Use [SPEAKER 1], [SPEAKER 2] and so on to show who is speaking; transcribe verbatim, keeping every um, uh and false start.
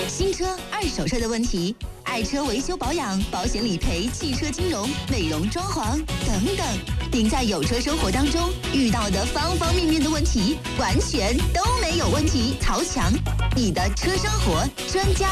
[SPEAKER 1] 新车、二手车的问题，爱车维修保养、保险理赔、汽车金融、美容装潢等等，您在有车生活当中遇到的方方面面的问题，完全都没有问题。曹强，你的车生活专家